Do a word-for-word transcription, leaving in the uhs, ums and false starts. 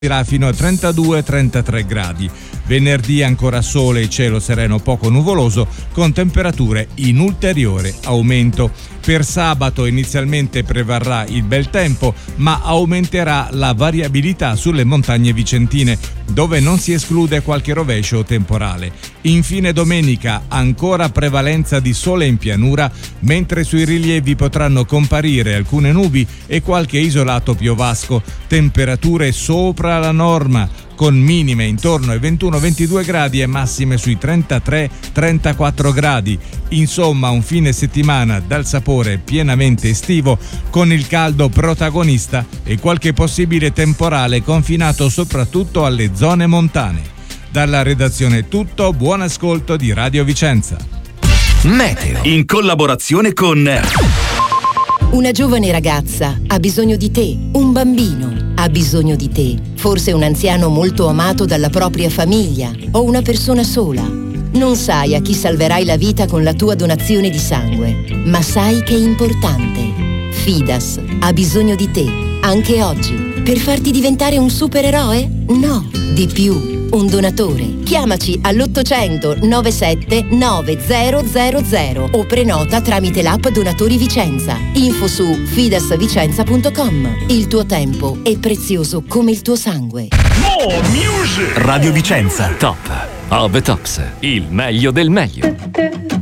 fino a trentadue trentatré gradi. Venerdì ancora sole e cielo sereno poco nuvoloso con temperature in ulteriore aumento. Per sabato inizialmente prevarrà il bel tempo, ma aumenterà la variabilità sulle montagne vicentine, dove non si esclude qualche rovescio temporale. Infine domenica ancora prevalenza di sole in pianura, mentre sui rilievi potranno comparire alcune nubi e qualche isolato piovasco. Temperature sopra la norma, con minime intorno ai ventuno ventidue gradi e massime sui trentatré trentaquattro gradi. Insomma, un fine settimana dal sapore pienamente estivo, con il caldo protagonista e qualche possibile temporale confinato soprattutto alle zone montane. Dalla redazione è tutto, buon ascolto di Radio Vicenza. Meteo, in collaborazione con... Una giovane ragazza ha bisogno di te, un bambino ha bisogno di te, forse un anziano molto amato dalla propria famiglia o una persona sola. Non sai a chi salverai la vita con la tua donazione di sangue, ma sai che è importante. Fidas ha bisogno di te, anche oggi, per farti diventare un supereroe? No, di più. Un donatore. Chiamaci all'ottocento novantasette novecento o prenota tramite l'app Donatori Vicenza. Info su fidasvicenza punto com. Il tuo tempo è prezioso come il tuo sangue. More music! Radio Vicenza. Top of the Tops. Il meglio del meglio.